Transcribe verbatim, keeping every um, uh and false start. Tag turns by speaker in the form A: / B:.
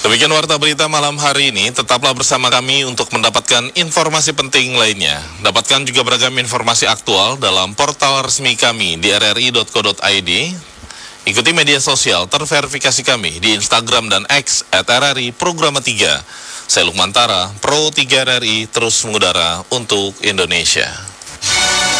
A: Demikian warta berita malam hari ini, tetaplah bersama kami untuk mendapatkan informasi penting lainnya. Dapatkan juga beragam informasi aktual dalam portal resmi kami di r r i dot co dot i d. Ikuti media sosial terverifikasi kami di Instagram dan X at r r i programa tiga. Saya Lukman Tara, Pro tiga R R I terus mengudara untuk Indonesia.